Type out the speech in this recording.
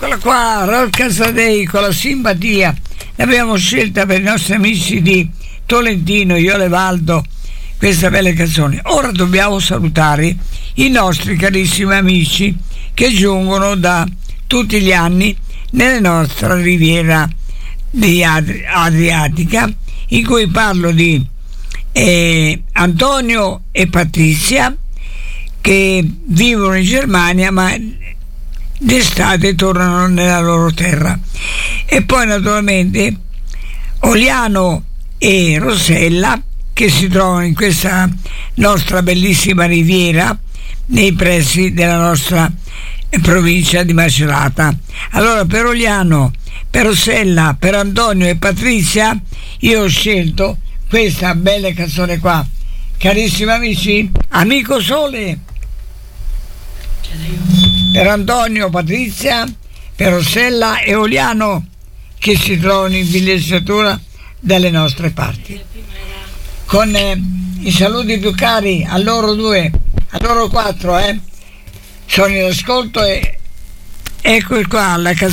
Eccola qua, Rock Casadei con la simpatia. L'abbiamo scelta per i nostri amici di Tolentino, io e Valdo, questa bella canzone. Ora dobbiamo salutare i nostri carissimi amici che giungono da tutti gli anni nella nostra riviera di adriatica, in cui parlo di Antonio e Patrizia, che vivono in Germania ma d'estate tornano nella loro terra, e poi naturalmente Oliano e Rossella, che si trovano in questa nostra bellissima riviera nei pressi della nostra provincia di Macerata. Allora, per Oliano, per Rossella, per Antonio e Patrizia, io ho scelto questa bella canzone qua. Carissimi amici, Amico Sole, per Antonio, Patrizia, per Rossella e Oliano, che si trovano in villeggiatura dalle nostre parti. Con i saluti più cari a loro due, a loro quattro, sono in ascolto, e ecco qua la canzone.